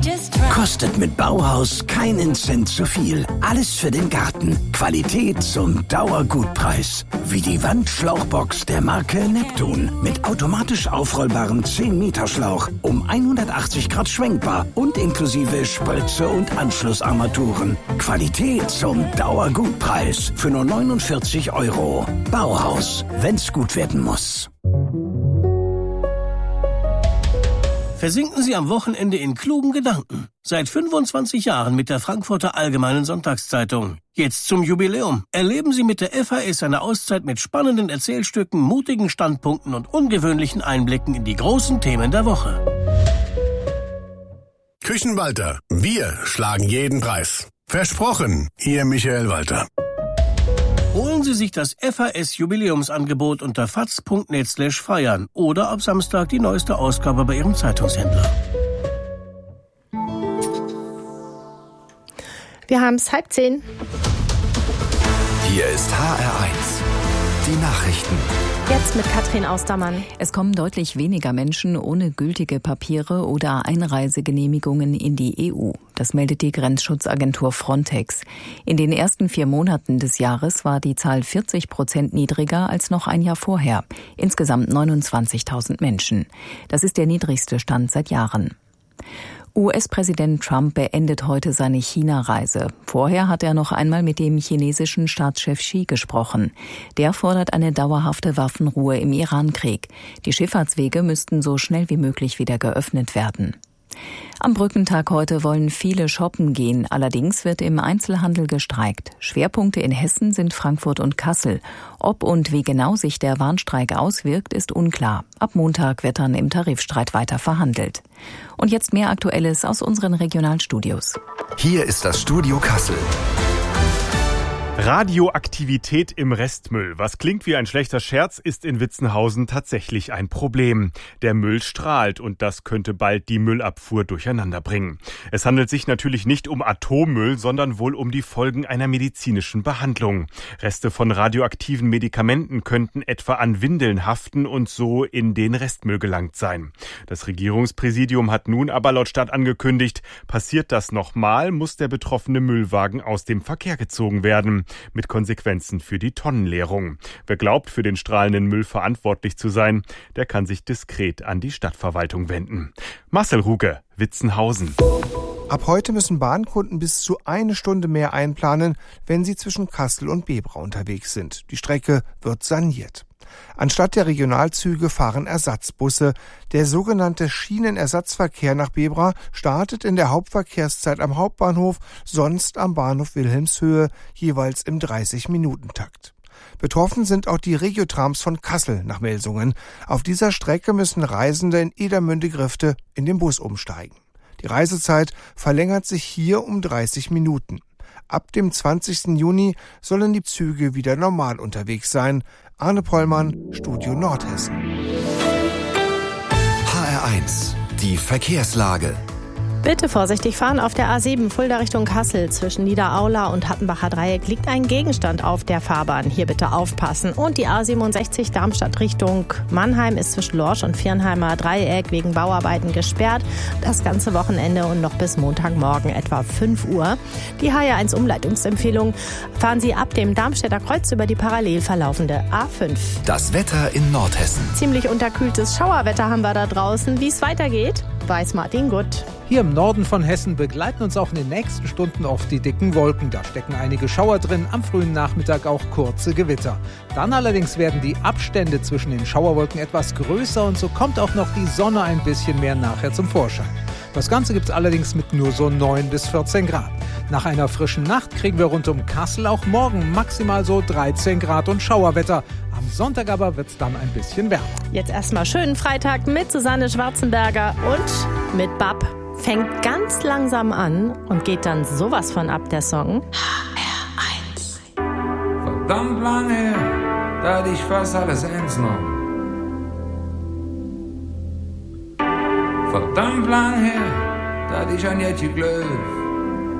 Kostet mit Bauhaus keinen Cent zu viel. Alles für den Garten. Qualität zum Dauergutpreis. Wie die Wandschlauchbox der Marke Neptun. Mit automatisch aufrollbarem 10-Meter-Schlauch. Um 180 Grad schwenkbar. Und inklusive Spritze und Anschlussarmaturen. Qualität zum Dauergutpreis. Für nur 49 €. Bauhaus. Wenn's gut werden muss. Versinken Sie am Wochenende in klugen Gedanken. Seit 25 Jahren mit der Frankfurter Allgemeinen Sonntagszeitung. Jetzt zum Jubiläum. Erleben Sie mit der FAS eine Auszeit mit spannenden Erzählstücken, mutigen Standpunkten und ungewöhnlichen Einblicken in die großen Themen der Woche. Küchenwalter, wir schlagen jeden Preis. Versprochen, Ihr Michael Walter. Holen Sie sich das FAS-Jubiläumsangebot unter faz.net/feiern oder ab Samstag die neueste Ausgabe bei Ihrem Zeitungshändler. Wir haben es 9:30. Hier ist HR1, die Nachrichten. Jetzt mit Katrin Austermann. Es kommen deutlich weniger Menschen ohne gültige Papiere oder Einreisegenehmigungen in die EU. Das meldet die Grenzschutzagentur Frontex. In den ersten 4 Monaten des Jahres war die Zahl 40% niedriger als noch ein Jahr vorher. Insgesamt 29.000 Menschen. Das ist der niedrigste Stand seit Jahren. US-Präsident Trump beendet heute seine China-Reise. Vorher hat er noch einmal mit dem chinesischen Staatschef Xi gesprochen. Der fordert eine dauerhafte Waffenruhe im Iran-Krieg. Die Schifffahrtswege müssten so schnell wie möglich wieder geöffnet werden. Am Brückentag heute wollen viele shoppen gehen. Allerdings wird im Einzelhandel gestreikt. Schwerpunkte in Hessen sind Frankfurt und Kassel. Ob und wie genau sich der Warnstreik auswirkt, ist unklar. Ab Montag wird dann im Tarifstreit weiter verhandelt. Und jetzt mehr Aktuelles aus unseren Regionalstudios. Hier ist das Studio Kassel. Radioaktivität im Restmüll. Was klingt wie ein schlechter Scherz, ist in Witzenhausen tatsächlich ein Problem. Der Müll strahlt und das könnte bald die Müllabfuhr durcheinander bringen. Es handelt sich natürlich nicht um Atommüll, sondern wohl um die Folgen einer medizinischen Behandlung. Reste von radioaktiven Medikamenten könnten etwa an Windeln haften und so in den Restmüll gelangt sein. Das Regierungspräsidium hat nun aber laut Stadt angekündigt, passiert das nochmal, muss der betroffene Müllwagen aus dem Verkehr gezogen werden. Mit Konsequenzen für die Tonnenleerung. Wer glaubt, für den strahlenden Müll verantwortlich zu sein, der kann sich diskret an die Stadtverwaltung wenden. Marcel Ruge, Witzenhausen. Ab heute müssen Bahnkunden bis zu 1 Stunde mehr einplanen, wenn sie zwischen Kassel und Bebra unterwegs sind. Die Strecke wird saniert. Anstatt der Regionalzüge fahren Ersatzbusse. Der sogenannte Schienenersatzverkehr nach Bebra startet in der Hauptverkehrszeit am Hauptbahnhof, sonst am Bahnhof Wilhelmshöhe, jeweils im 30-Minuten-Takt. Betroffen sind auch die Regiotrams von Kassel nach Melsungen. Auf dieser Strecke müssen Reisende in Edermünde-Grifte in den Bus umsteigen. Die Reisezeit verlängert sich hier um 30 Minuten. Ab dem 20. Juni sollen die Züge wieder normal unterwegs sein. Arne Pollmann, Studio Nordhessen. HR1, die Verkehrslage. Bitte vorsichtig fahren. Auf der A7 Fulda Richtung Kassel zwischen Niederaula und Hattenbacher Dreieck liegt ein Gegenstand auf der Fahrbahn. Hier bitte aufpassen. Und die A67 Darmstadt Richtung Mannheim ist zwischen Lorsch und Viernheimer Dreieck wegen Bauarbeiten gesperrt. Das ganze Wochenende und noch bis Montagmorgen etwa 5 Uhr. Die HR1 Umleitungsempfehlung: fahren Sie ab dem Darmstädter Kreuz über die parallel verlaufende A5. Das Wetter in Nordhessen. Ziemlich unterkühltes Schauerwetter haben wir da draußen. Wie es weitergeht, weiß Martin Gutt. Hier im Norden von Hessen begleiten uns auch in den nächsten Stunden oft die dicken Wolken. Da stecken einige Schauer drin, am frühen Nachmittag auch kurze Gewitter. Dann allerdings werden die Abstände zwischen den Schauerwolken etwas größer und so kommt auch noch die Sonne ein bisschen mehr nachher zum Vorschein. Das Ganze gibt's allerdings mit nur so 9 bis 14 Grad. Nach einer frischen Nacht kriegen wir rund um Kassel auch morgen maximal so 13 Grad und Schauerwetter. Am Sonntag aber wird's dann ein bisschen wärmer. Jetzt erstmal schönen Freitag mit Susanne Schwarzenberger und mit Bab. Fängt ganz langsam an und geht dann sowas von ab, der Song. HR1. Verdammt lange her, da hatte ich fast alles ernst genommen. Verdammt lang her, da hatte ich an Jetje Glöw.